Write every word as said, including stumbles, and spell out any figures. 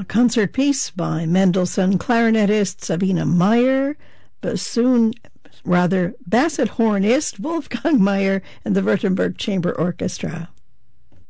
concert piece by Mendelssohn clarinetist Sabine Meyer, bassoon, rather, basset hornist Wolfgang Meyer, and the Württemberg Chamber Orchestra.